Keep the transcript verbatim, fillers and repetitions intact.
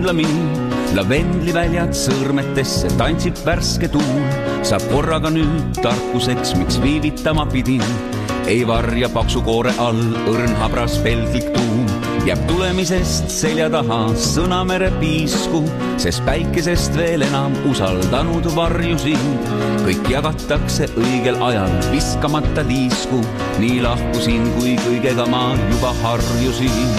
kindlamiin. Lavendli väljad sõrmetesse tantsib värske tuul. Saab korraga nüüd tarkuseks, miks viivitama pidin. Ei varja paksu koore all õrn habras pelglik tuum. Jääb tulemisest selja taha sõnamere piisku, sest päikesest veel enam usaldanud varju sind. Kõik jagatakse õigel ajal, viskamata liisku. Nii lahkusin, kui kõigega ma juba harjusin.